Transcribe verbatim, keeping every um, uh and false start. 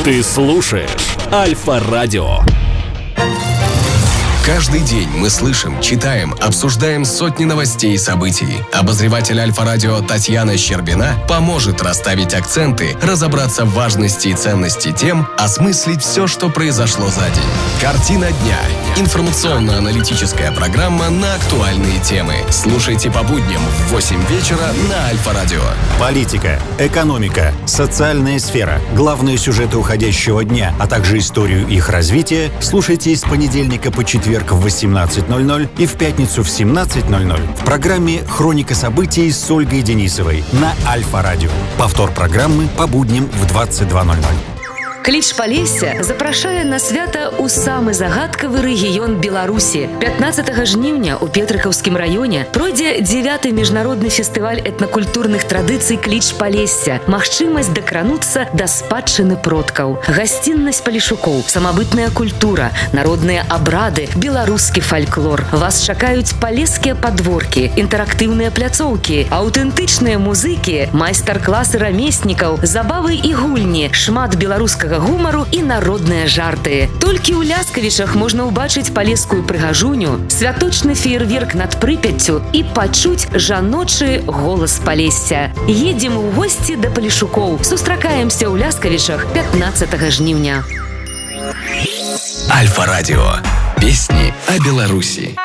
Ты слушаешь Альфа-радио. Каждый день мы слышим, читаем, обсуждаем сотни новостей и событий. Обозреватель Альфа-радио Татьяна Щербина поможет расставить акценты, разобраться в важности и ценности тем, осмыслить все, что произошло за день. Картина дня. Информационно-аналитическая программа на актуальные темы. Слушайте по будням в восемь вечера на Альфа-радио. Политика, экономика, социальная сфера, главные сюжеты уходящего дня, а также историю их развития слушайте с понедельника по четверг в восемнадцать ноль ноль и в пятницу в семнадцать ноль ноль в программе «Хроника событий» с Ольгой Денисовой на Альфа-радио. Повтор программы по будням в двадцать два ноль ноль. Кліч Палесся запрашае на свята ў самы загадкавы рэгіён Беларусі. пятнаццатага жніўня ў Петрыкаўскім раёне пройдзе дзевяты міжнародны фестываль этнакультурных традыцый Кліч Палесся. Магчымасць дакрануцца да спадчыны продкаў. Гасціннасць палешукоў, самабытная культура, народныя абрады, беларускі фальклор. Вас чакаюць палескія падворкі, інтэрактыўныя пляцоўкі, аўтэнтычныя музыкі, майстар-класы рамеснікаў, забавы і гульні, шмат беларускага гумару і народныя жарты. Толькі ў Ляскавічах можна ўбачыць палескую прыгажуню, святочны феерверк над Прыпяццю і пачуць жаночы голас Палесся. Едзем у госці да палешукоў. Сустракаемся ў Ляскавічах пятнаццатага жніўня. Альфа-радио. Песни о Беларуси.